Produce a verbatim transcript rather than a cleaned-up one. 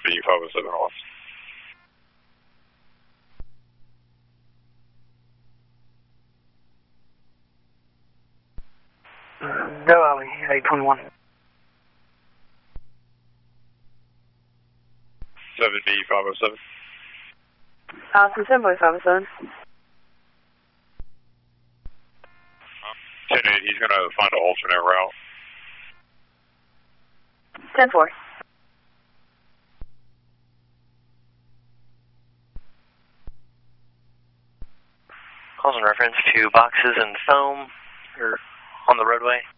B five oh seven off. Go Alley, eight twenty-one. seven B five oh seven. Austin, seven point five oh seven. ten eight, he's going to find an alternate route. ten four. Calls in reference to boxes and foam or on the roadway.